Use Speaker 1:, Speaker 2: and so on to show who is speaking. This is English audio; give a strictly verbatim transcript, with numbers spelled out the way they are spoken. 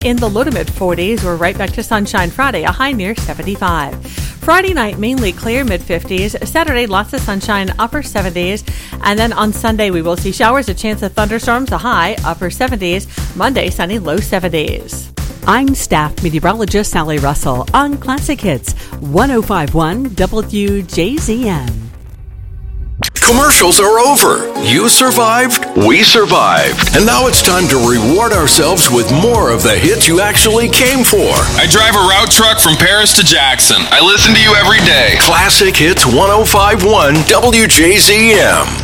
Speaker 1: In the low to mid forties, we're right back to sunshine Friday, a high near seventy-five. Friday night, mainly clear, mid fifties. Saturday, lots of sunshine, upper seventies. And then on Sunday, we will see showers, a chance of thunderstorms, a high, upper seventies. Monday, sunny, low seventies. I'm staff meteorologist Sally Russell on Classic Hits, one oh five point one W J Z M.
Speaker 2: Commercials are over. You survived, we survived. And now it's time to reward ourselves with more of the hits you actually came for.
Speaker 3: I drive a route truck from Paris to Jackson. I listen to you every day.
Speaker 2: Classic Hits one oh five point one W J Z M.